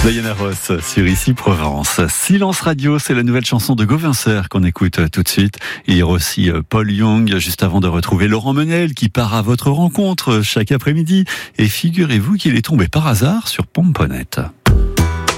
Diana Ross sur Ici Provence. Silence Radio, c'est la nouvelle chanson de Gauvincer qu'on écoute tout de suite. Il y aura aussi Paul Young, juste avant de retrouver Laurent Menel qui part à votre rencontre chaque après-midi. Et figurez-vous qu'il est tombé par hasard sur Pomponette.